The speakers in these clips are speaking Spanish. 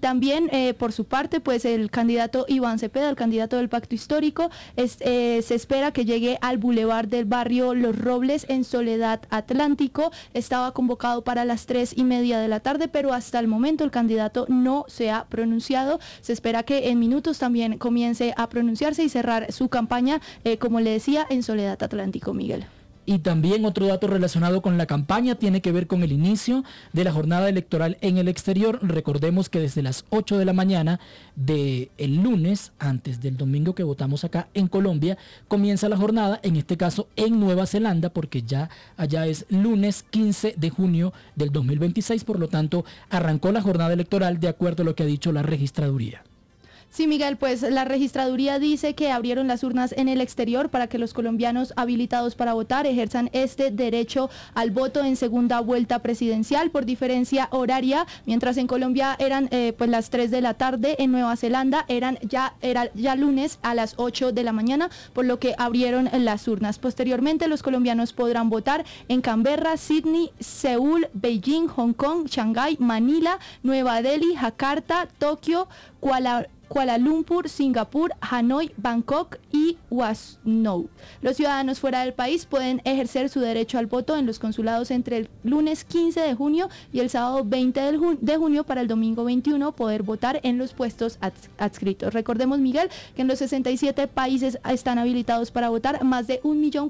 también, por su parte, pues el candidato Iván Cepeda, el candidato del Pacto Histórico, se espera que llegue al bulevar del barrio Los Robles en Soledad Atlántico. Estaba convocado para las 3:30 de la tarde, pero hasta el momento el candidato no se ha pronunciado. Se espera que en minutos también comience a pronunciarse y cerrar su campaña, como le decía, en Soledad Atlántico, Miguel. Y también otro dato relacionado con la campaña tiene que ver con el inicio de la jornada electoral en el exterior. Recordemos que desde las 8 de la mañana del lunes, antes del domingo que votamos acá en Colombia, comienza la jornada, en este caso en Nueva Zelanda, porque ya allá es lunes 15 de junio del 2026, por lo tanto arrancó la jornada electoral de acuerdo a lo que ha dicho la registraduría. Sí, Miguel, pues la registraduría dice que abrieron las urnas en el exterior para que los colombianos habilitados para votar ejerzan este derecho al voto en segunda vuelta presidencial por diferencia horaria. Mientras en Colombia eran pues las 3 de la tarde, en Nueva Zelanda era ya lunes a las 8 de la mañana, por lo que abrieron las urnas. Posteriormente, los colombianos podrán votar en Canberra, Sydney, Seúl, Beijing, Hong Kong, Shanghái, Manila, Nueva Delhi, Jakarta, Tokio, Kuala Lumpur, Singapur, Hanoi, Bangkok y Guangzhou. Los ciudadanos fuera del país pueden ejercer su derecho al voto en los consulados entre el lunes 15 de junio y el sábado 20 de junio para el domingo 21 poder votar en los puestos adscritos. Recordemos, Miguel, que en los 67 países están habilitados para votar más de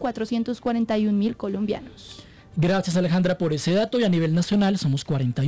1.441.000 colombianos. Gracias, Alejandra, por ese dato. Y a nivel nacional somos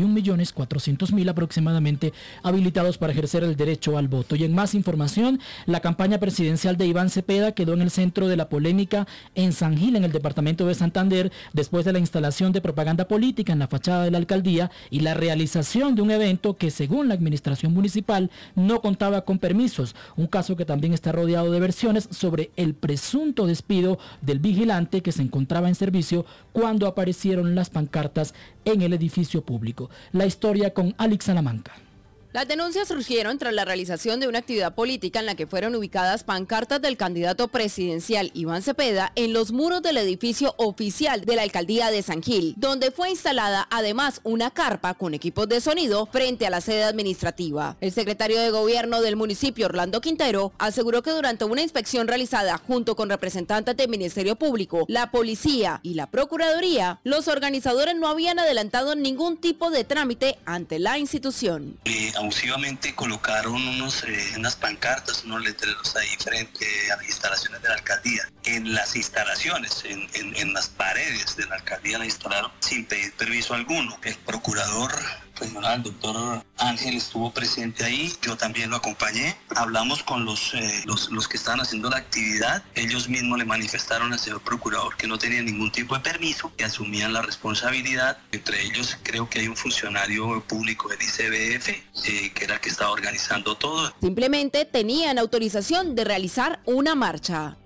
41.400.000 aproximadamente habilitados para ejercer el derecho al voto. Y en más información, la campaña presidencial de Iván Cepeda quedó en el centro de la polémica en San Gil, en el departamento de Santander, después de la instalación de propaganda política en la fachada de la alcaldía y la realización de un evento que, según la administración municipal, no contaba con permisos. Un caso que también está rodeado de versiones sobre el presunto despido del vigilante que se encontraba en servicio cuando aparecieron las pancartas en el edificio público. La historia con Alex Salamanca. Las denuncias surgieron tras la realización de una actividad política en la que fueron ubicadas pancartas del candidato presidencial Iván Cepeda en los muros del edificio oficial de la alcaldía de San Gil, donde fue instalada además una carpa con equipos de sonido frente a la sede administrativa. El secretario de gobierno del municipio, Orlando Quintero, aseguró que durante una inspección realizada junto con representantes del Ministerio Público, la policía y la Procuraduría, los organizadores no habían adelantado ningún tipo de trámite ante la institución. Abusivamente colocaron unas pancartas, unos letreros ahí frente a las instalaciones de la alcaldía. En las instalaciones, en las paredes de la alcaldía la instalaron sin pedir permiso alguno. El procurador regional, el doctor Ángel, estuvo presente ahí, yo también lo acompañé. Hablamos con los que estaban haciendo la actividad. Ellos mismos le manifestaron al señor procurador que no tenían ningún tipo de permiso, que asumían la responsabilidad. Entre ellos creo que hay un funcionario público del ICBF, que era el que estaba organizando todo. Simplemente tenían autorización de realizar una marcha.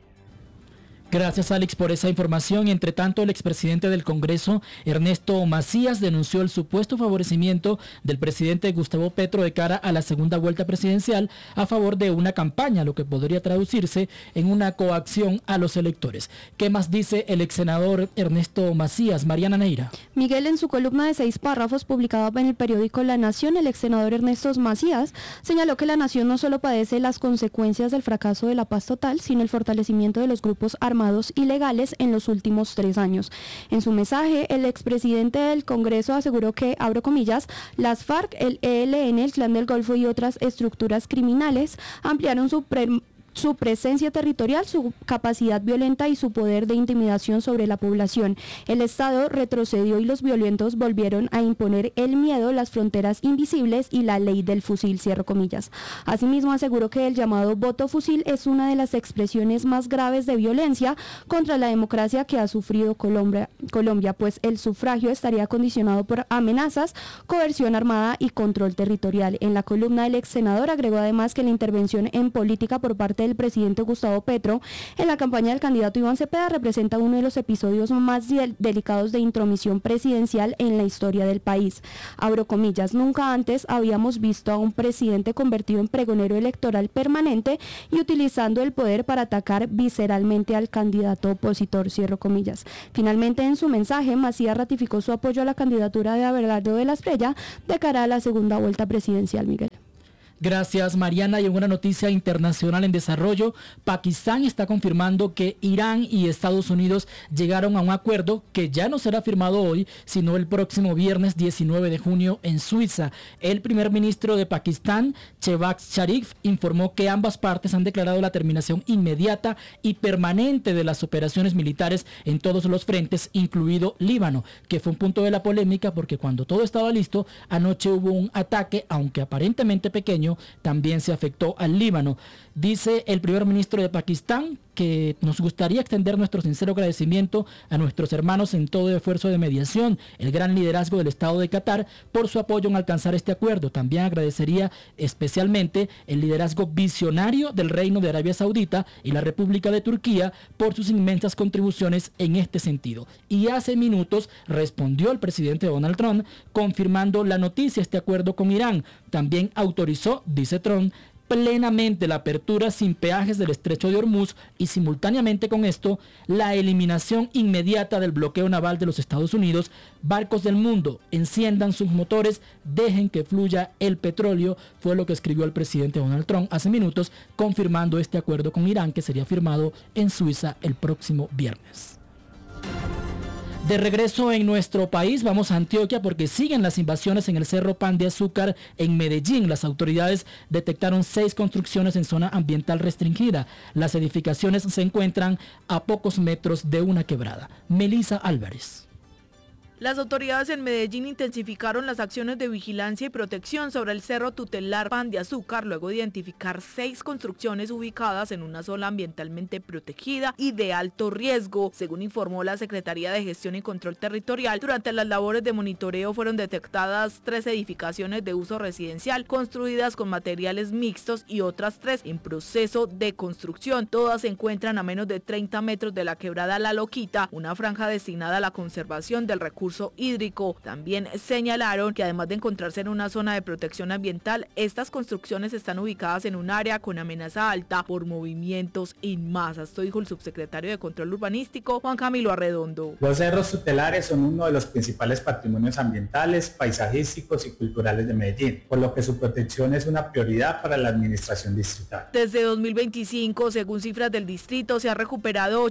Gracias, Alex, por esa información. Entre tanto, el expresidente del Congreso, Ernesto Macías, denunció el supuesto favorecimiento del presidente Gustavo Petro de cara a la segunda vuelta presidencial a favor de una campaña, lo que podría traducirse en una coacción a los electores. ¿Qué más dice el ex senador Ernesto Macías? Mariana Neira. Miguel, en su columna de 6 párrafos publicada en el periódico La Nación, el ex senador Ernesto Macías señaló que la nación no solo padece las consecuencias del fracaso de la paz total, sino el fortalecimiento de los grupos armados ilegales en los últimos 3 años. En su mensaje, el expresidente del Congreso aseguró que, abro comillas, las FARC, el ELN, el Clan del Golfo y otras estructuras criminales ampliaron su presencia territorial, su capacidad violenta y su poder de intimidación sobre la población. El Estado retrocedió y los violentos volvieron a imponer el miedo, las fronteras invisibles y la ley del fusil, cierro comillas. Asimismo, aseguró que el llamado voto fusil es una de las expresiones más graves de violencia contra la democracia que ha sufrido Colombia, pues el sufragio estaría condicionado por amenazas, coerción armada y control territorial. En la columna, el ex senador agregó además que la intervención en política por parte del presidente Gustavo Petro en la campaña del candidato Iván Cepeda representa uno de los episodios más delicados de intromisión presidencial en la historia del país. Abro comillas, nunca antes habíamos visto a un presidente convertido en pregonero electoral permanente y utilizando el poder para atacar visceralmente al candidato opositor, cierro comillas. Finalmente, en su mensaje, Macías ratificó su apoyo a la candidatura de Abelardo de la Espriella de cara a la segunda vuelta presidencial, Miguel. Gracias, Mariana. Y en una noticia internacional en desarrollo, Pakistán está confirmando que Irán y Estados Unidos llegaron a un acuerdo que ya no será firmado hoy, sino el próximo viernes 19 de junio en Suiza. El primer ministro de Pakistán, Shehbaz Sharif, informó que ambas partes han declarado la terminación inmediata y permanente de las operaciones militares en todos los frentes, incluido Líbano, que fue un punto de la polémica porque cuando todo estaba listo, anoche hubo un ataque, aunque aparentemente pequeño, también se afectó al Líbano. Dice el primer ministro de Pakistán que nos gustaría extender nuestro sincero agradecimiento a nuestros hermanos en todo esfuerzo de mediación, el gran liderazgo del Estado de Qatar por su apoyo en alcanzar este acuerdo. También agradecería especialmente el liderazgo visionario del Reino de Arabia Saudita y la República de Turquía por sus inmensas contribuciones en este sentido. Y hace minutos respondió el presidente Donald Trump confirmando la noticia, este acuerdo con Irán. También autorizó, dice Trump, plenamente la apertura sin peajes del estrecho de Hormuz y simultáneamente con esto la eliminación inmediata del bloqueo naval de los Estados Unidos. Barcos del mundo, enciendan sus motores, dejen que fluya el petróleo, fue lo que escribió el presidente Donald Trump hace minutos, confirmando este acuerdo con Irán que sería firmado en Suiza el próximo viernes. De regreso en nuestro país, vamos a Antioquia porque siguen las invasiones en el Cerro Pan de Azúcar en Medellín. Las autoridades detectaron 6 construcciones en zona ambiental restringida. Las edificaciones se encuentran a pocos metros de una quebrada. Melissa Álvarez. Las autoridades en Medellín intensificaron las acciones de vigilancia y protección sobre el cerro tutelar Pan de Azúcar luego de identificar 6 construcciones ubicadas en una zona ambientalmente protegida y de alto riesgo. Según informó la Secretaría de Gestión y Control Territorial, durante las labores de monitoreo fueron detectadas 3 edificaciones de uso residencial construidas con materiales mixtos y otras 3 en proceso de construcción. Todas se encuentran a menos de 30 metros de la quebrada La Loquita, una franja destinada a la conservación del recurso hídrico. También señalaron que además de encontrarse en una zona de protección ambiental, estas construcciones están ubicadas en un área con amenaza alta por movimientos en masa. Esto dijo el subsecretario de Control Urbanístico, Juan Camilo Arredondo. Los cerros tutelares son uno de los principales patrimonios ambientales, paisajísticos y culturales de Medellín, por lo que su protección es una prioridad para la administración distrital. Desde 2025, según cifras del distrito, se ha recuperado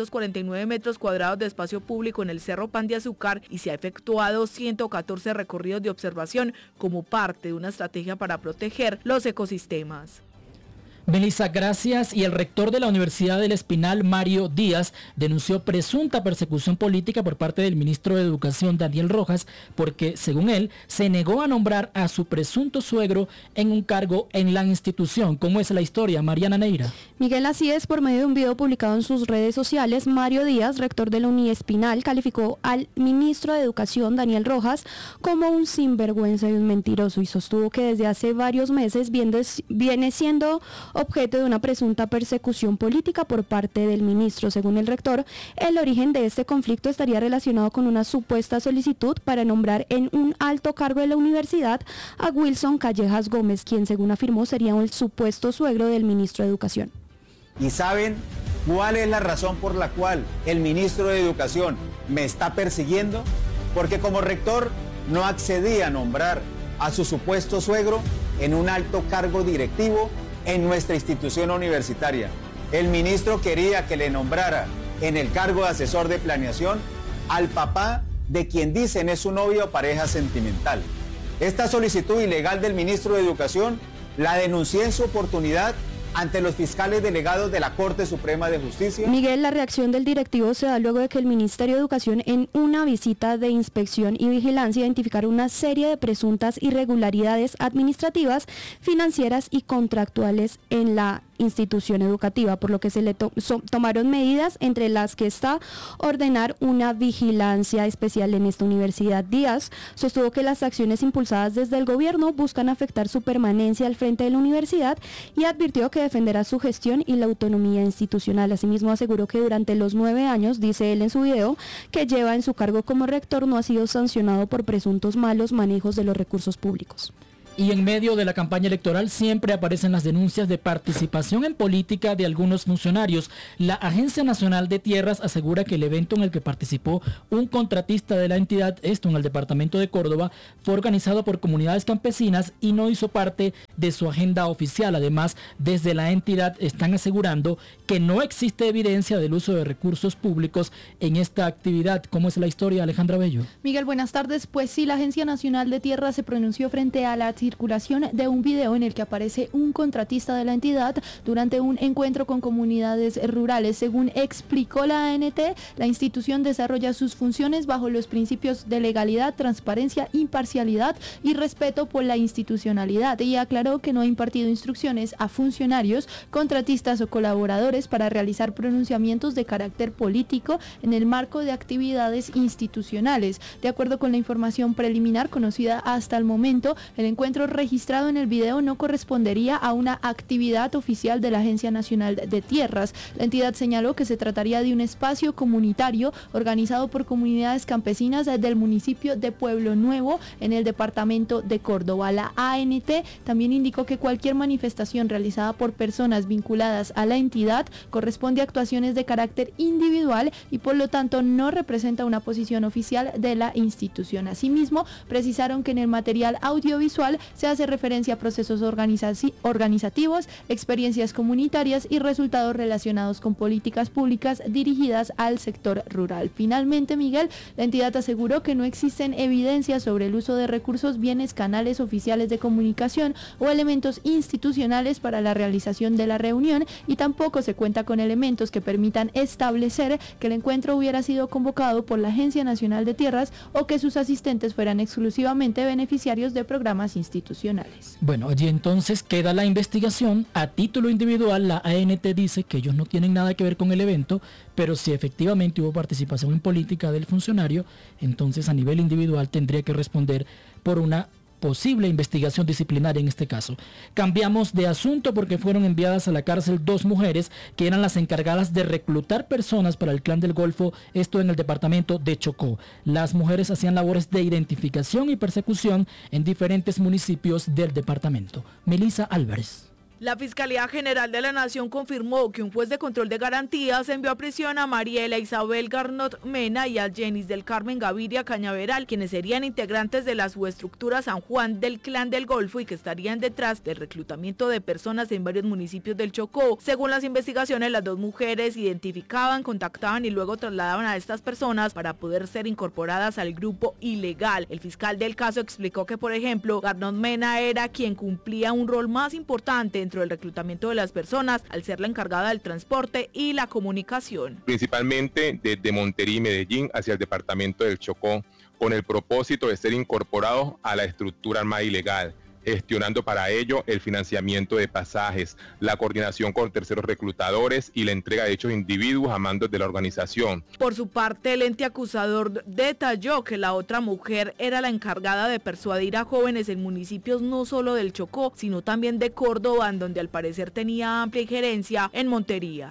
849 metros cuadrados de espacio público en el Cerro Pan de Azúcar y se ha efectuado 114 recorridos de observación como parte de una estrategia para proteger los ecosistemas. Melissa, gracias. Y el rector de la Universidad del Espinal, Mario Díaz, denunció presunta persecución política por parte del ministro de Educación, Daniel Rojas, porque, según él, se negó a nombrar a su presunto suegro en un cargo en la institución. ¿Cómo es la historia, Mariana Neira? Miguel, así es, por medio de un video publicado en sus redes sociales, Mario Díaz, rector de la Uniespinal, calificó al ministro de Educación, Daniel Rojas, como un sinvergüenza y un mentiroso y sostuvo que desde hace varios meses viene siendo objeto de una presunta persecución política por parte del ministro. Según el rector, el origen de este conflicto estaría relacionado con una supuesta solicitud para nombrar en un alto cargo de la universidad a Wilson Callejas Gómez, quien según afirmó sería el supuesto suegro del ministro de Educación. ¿Y saben cuál es la razón por la cual el ministro de Educación me está persiguiendo? Porque como rector no accedí a nombrar a su supuesto suegro en un alto cargo directivo en nuestra institución universitaria. El ministro quería que le nombrara en el cargo de asesor de planeación al papá de quien dicen es su novio o pareja sentimental. Esta solicitud ilegal del ministro de Educación la denuncié en su oportunidad ante los fiscales delegados de la Corte Suprema de Justicia. Miguel, la reacción del directivo se da luego de que el Ministerio de Educación, en una visita de inspección y vigilancia, identificara una serie de presuntas irregularidades administrativas, financieras y contractuales en la institución educativa, por lo que se le tomaron medidas, entre las que está ordenar una vigilancia especial en esta universidad. Díaz sostuvo que las acciones impulsadas desde el gobierno buscan afectar su permanencia al frente de la universidad y advirtió que defenderá su gestión y la autonomía institucional. Asimismo, aseguró que durante los 9 años, dice él en su video, que lleva en su cargo como rector, no ha sido sancionado por presuntos malos manejos de los recursos públicos. Y en medio de la campaña electoral siempre aparecen las denuncias de participación en política de algunos funcionarios. La Agencia Nacional de Tierras asegura que el evento en el que participó un contratista de la entidad, esto en el departamento de Córdoba, fue organizado por comunidades campesinas y no hizo parte de su agenda oficial. Además, desde la entidad están asegurando que no existe evidencia del uso de recursos públicos en esta actividad. ¿Cómo es la historia, Alejandra Bello? Miguel, buenas tardes. Pues sí, la Agencia Nacional de Tierra se pronunció frente a la circulación de un video en el que aparece un contratista de la entidad durante un encuentro con comunidades rurales. Según explicó la ANT, la institución desarrolla sus funciones bajo los principios de legalidad, transparencia, imparcialidad y respeto por la institucionalidad, y aclaró que no ha impartido instrucciones a funcionarios, contratistas o colaboradores para realizar pronunciamientos de carácter político en el marco de actividades institucionales. De acuerdo con la información preliminar conocida hasta el momento, el encuentro registrado en el video no correspondería a una actividad oficial de la Agencia Nacional de Tierras. La entidad señaló que se trataría de un espacio comunitario organizado por comunidades campesinas del municipio de Pueblo Nuevo en el departamento de Córdoba. La ANT también indicó que cualquier manifestación realizada por personas vinculadas a la entidad corresponde a actuaciones de carácter individual y por lo tanto no representa una posición oficial de la institución. Asimismo, precisaron que en el material audiovisual se hace referencia a procesos organizativos, experiencias comunitarias y resultados relacionados con políticas públicas dirigidas al sector rural. Finalmente, Miguel, la entidad aseguró que no existen evidencias sobre el uso de recursos, bienes, canales oficiales de comunicación o elementos institucionales para la realización de la reunión, y tampoco se cuenta con elementos que permitan establecer que el encuentro hubiera sido convocado por la Agencia Nacional de Tierras o que sus asistentes fueran exclusivamente beneficiarios de programas institucionales. Bueno, allí entonces queda la investigación. A título individual, la ANT dice que ellos no tienen nada que ver con el evento, pero si efectivamente hubo participación en política del funcionario, entonces a nivel individual tendría que responder por una posible investigación disciplinaria en este caso. Cambiamos de asunto porque fueron enviadas a la cárcel 2 mujeres que eran las encargadas de reclutar personas para el Clan del Golfo, esto en el departamento de Chocó. Las mujeres hacían labores de identificación y persecución en diferentes municipios del departamento. Melissa Álvarez. La Fiscalía General de la Nación confirmó que un juez de control de garantías envió a prisión a Mariela Isabel Garnot Mena y a Jenis del Carmen Gaviria Cañaveral, quienes serían integrantes de la subestructura San Juan del Clan del Golfo y que estarían detrás del reclutamiento de personas en varios municipios del Chocó. Según las investigaciones, las 2 mujeres identificaban, contactaban y luego trasladaban a estas personas para poder ser incorporadas al grupo ilegal. El fiscal del caso explicó que, por ejemplo, Garnot Mena era quien cumplía un rol más importante dentro del reclutamiento de las personas, al ser la encargada del transporte y la comunicación. Principalmente desde Montería y Medellín hacia el departamento del Chocó, con el propósito de ser incorporados a la estructura armada ilegal, gestionando para ello el financiamiento de pasajes, la coordinación con terceros reclutadores y la entrega de dichos individuos a mandos de la organización. Por su parte, el ente acusador detalló que la otra mujer era la encargada de persuadir a jóvenes en municipios no solo del Chocó, sino también de Córdoba, en donde al parecer tenía amplia injerencia en Montería.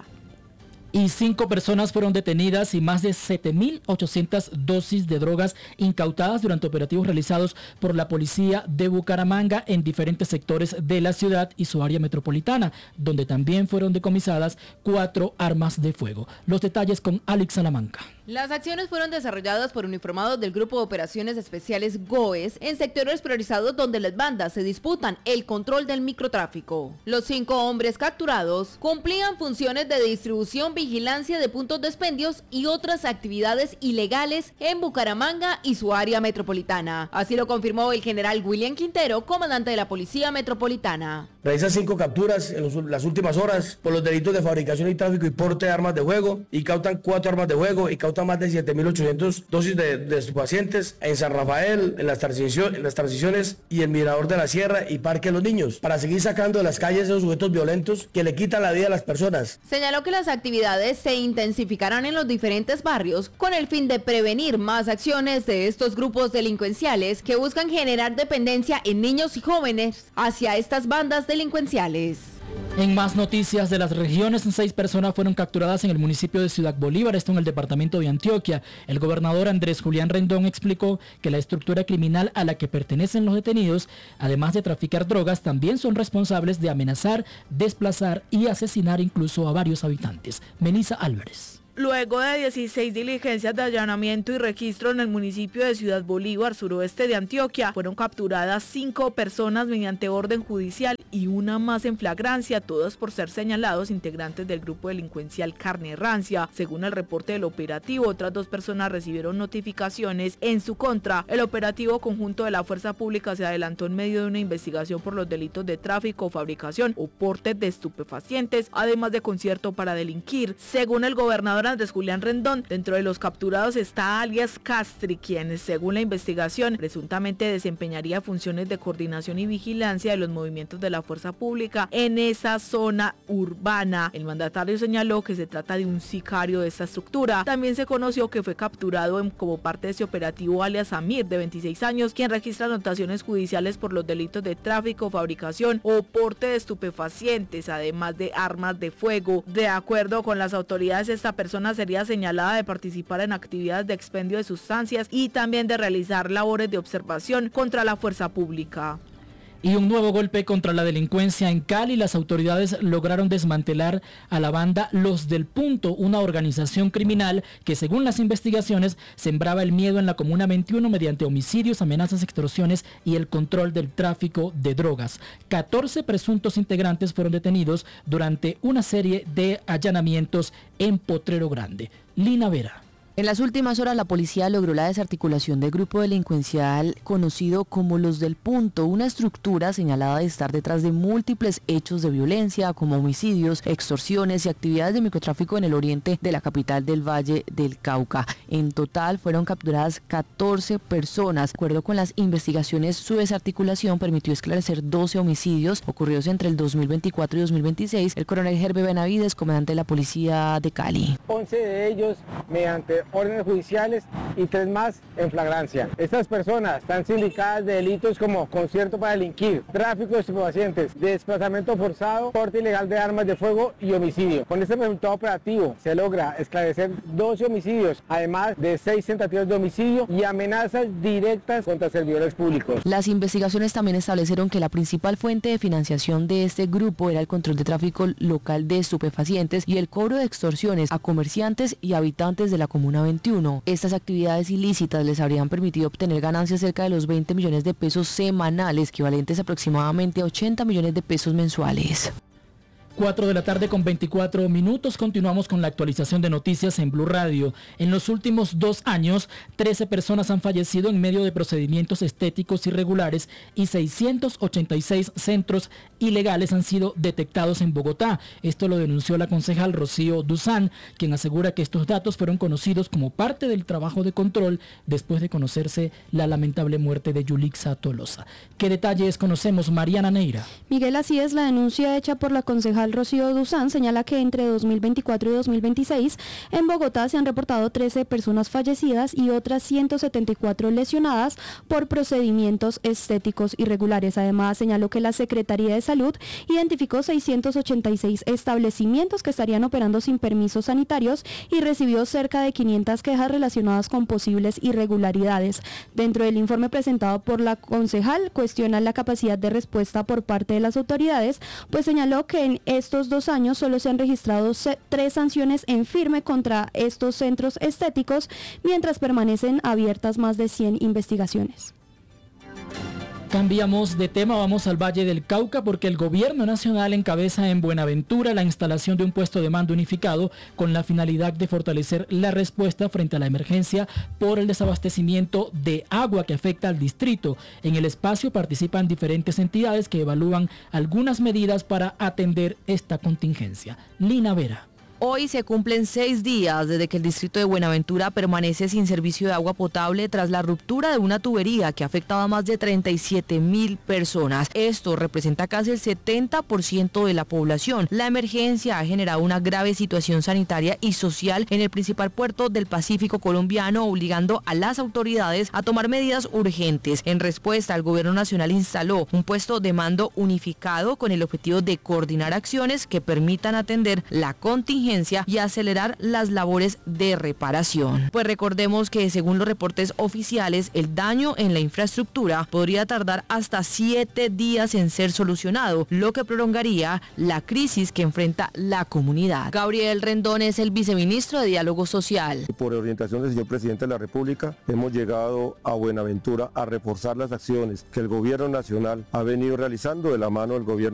Y 5 personas fueron detenidas y más de 7.800 dosis de drogas incautadas durante operativos realizados por la policía de Bucaramanga en diferentes sectores de la ciudad y su área metropolitana, donde también fueron decomisadas 4 armas de fuego. Los detalles con Alex Salamanca. Las acciones fueron desarrolladas por uniformados del Grupo de Operaciones Especiales GOES en sectores priorizados donde las bandas se disputan el control del microtráfico. Los 5 hombres capturados cumplían funciones de distribución, vigilancia de puntos de expendios y otras actividades ilegales en Bucaramanga y su área metropolitana. Así lo confirmó el general William Quintero, comandante de la Policía Metropolitana. Realiza 5 capturas en las últimas horas por los delitos de fabricación y tráfico y porte de armas de juego, y cautan 4 armas de juego y cautan más de 7.800 dosis de estupefacientes en San Rafael, en las transiciones y en Mirador de la Sierra y Parque de los Niños, para seguir sacando de las calles esos sujetos violentos que le quitan la vida a las personas. Señaló que las actividades se intensificarán en los diferentes barrios con el fin de prevenir más acciones de estos grupos delincuenciales que buscan generar dependencia en niños y jóvenes hacia estas bandas delincuenciales. En más noticias de las regiones, 6 personas fueron capturadas en el municipio de Ciudad Bolívar, esto en el departamento de Antioquia. El gobernador Andrés Julián Rendón explicó que la estructura criminal a la que pertenecen los detenidos, además de traficar drogas, también son responsables de amenazar, desplazar y asesinar incluso a varios habitantes. Melissa Álvarez. Luego de 16 diligencias de allanamiento y registro en el municipio de Ciudad Bolívar, suroeste de Antioquia, fueron capturadas 5 personas mediante orden judicial y una más en flagrancia, todas por ser señalados integrantes del grupo delincuencial Carne Rancia. Según el reporte del operativo, otras 2 personas recibieron notificaciones en su contra. El operativo conjunto de la Fuerza Pública se adelantó en medio de una investigación por los delitos de tráfico, fabricación o porte de estupefacientes, además de concierto para delinquir. Según el gobernador Andrés Julián Rendón, dentro de los capturados está alias Castri, quien, según la investigación, presuntamente desempeñaría funciones de coordinación y vigilancia de los movimientos de la fuerza pública en esa zona urbana. El mandatario señaló que se trata de un sicario de esta estructura. También se conoció que fue capturado como parte de ese operativo alias Amir, de 26 años, quien registra anotaciones judiciales por los delitos de tráfico, fabricación o porte de estupefacientes, además de armas de fuego. De acuerdo con las autoridades, esta persona sería señalada de participar en actividades de expendio de sustancias y también de realizar labores de observación contra la fuerza pública. Y un nuevo golpe contra la delincuencia en Cali. Las autoridades lograron desmantelar a la banda Los del Punto, una organización criminal que, según las investigaciones, sembraba el miedo en la Comuna 21 mediante homicidios, amenazas, extorsiones y el control del tráfico de drogas. 14 presuntos integrantes fueron detenidos durante una serie de allanamientos en Potrero Grande. Lina Vera. En las últimas horas la policía logró la desarticulación del grupo delincuencial conocido como Los del Punto, una estructura señalada de estar detrás de múltiples hechos de violencia como homicidios, extorsiones y actividades de microtráfico en el oriente de la capital del Valle del Cauca. En total fueron capturadas 14 personas. De acuerdo con las investigaciones, su desarticulación permitió esclarecer 12 homicidios ocurridos entre el 2024 y 2026. El coronel Gerbe Benavides, comandante de la policía de Cali. 11 de ellos mediante órdenes judiciales y 3 más en flagrancia. Estas personas están sindicadas de delitos como concierto para delinquir, tráfico de estupefacientes, desplazamiento forzado, porte ilegal de armas de fuego y homicidio. Con este resultado operativo se logra esclarecer 12 homicidios, además de 6 tentativas de homicidio y amenazas directas contra servidores públicos. Las investigaciones también establecieron que la principal fuente de financiación de este grupo era el control de tráfico local de estupefacientes y el cobro de extorsiones a comerciantes y habitantes de la Comuna 21. Estas actividades ilícitas les habrían permitido obtener ganancias cerca de los 20 millones de pesos semanales, equivalentes aproximadamente a 80 millones de pesos mensuales. 4 de la tarde con 24 minutos. Continuamos con la actualización de noticias en Blue Radio. En los últimos 2 años, 13 personas han fallecido en medio de procedimientos estéticos irregulares y 686 centros ilegales han sido detectados en Bogotá. Esto lo denunció la concejal Rocío Duzán, quien asegura que estos datos fueron conocidos como parte del trabajo de control después de conocerse la lamentable muerte de Yulixa Tolosa. ¿Qué detalles conocemos, Mariana Neira? Miguel, así es, la denuncia hecha por la concejal Rocío Duzán señala que entre 2024 y 2026 en Bogotá se han reportado 13 personas fallecidas y otras 174 lesionadas por procedimientos estéticos irregulares. Además, señaló que la Secretaría de Salud identificó 686 establecimientos que estarían operando sin permisos sanitarios y recibió cerca de 500 quejas relacionadas con posibles irregularidades. Dentro del informe presentado por la concejal, cuestiona la capacidad de respuesta por parte de las autoridades, pues señaló que en estos 2 años solo se han registrado 3 sanciones en firme contra estos centros estéticos, mientras permanecen abiertas más de 100 investigaciones. Cambiamos de tema, vamos al Valle del Cauca porque el gobierno nacional encabeza en Buenaventura la instalación de un puesto de mando unificado con la finalidad de fortalecer la respuesta frente a la emergencia por el desabastecimiento de agua que afecta al distrito. En el espacio participan diferentes entidades que evalúan algunas medidas para atender esta contingencia. Lina Vera. Hoy se cumplen 6 días desde que el distrito de Buenaventura permanece sin servicio de agua potable tras la ruptura de una tubería que afectaba a más de 37.000 personas. Esto representa casi el 70% de la población. La emergencia ha generado una grave situación sanitaria y social en el principal puerto del Pacífico colombiano, obligando a las autoridades a tomar medidas urgentes. En respuesta, el gobierno nacional instaló un puesto de mando unificado con el objetivo de coordinar acciones que permitan atender la contingencia contingencia y acelerar las labores de reparación. Pues recordemos que según los reportes oficiales, el daño en la infraestructura podría tardar hasta 7 días en ser solucionado, lo que prolongaría la crisis que enfrenta la comunidad. Gabriel Rendón es el viceministro de Diálogo Social. Por orientación del señor presidente de la República, hemos llegado a Buenaventura a reforzar las acciones que el gobierno nacional ha venido realizando de la mano del gobierno